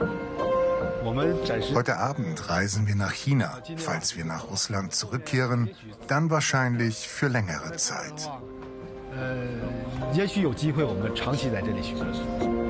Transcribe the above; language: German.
Heute Abend reisen wir nach China. Falls wir nach Russland zurückkehren, dann wahrscheinlich für längere Zeit.